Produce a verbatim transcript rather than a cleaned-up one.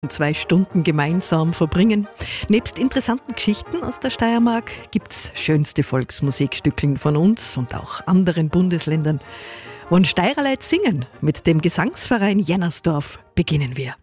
Zwei Stunden gemeinsam verbringen. Nebst interessanten Geschichten aus der Steiermark gibt's schönste Volksmusikstückeln von uns und auch anderen Bundesländern. Wenn Steirerleut singen, mit dem Gesangsverein Jennersdorf beginnen wir.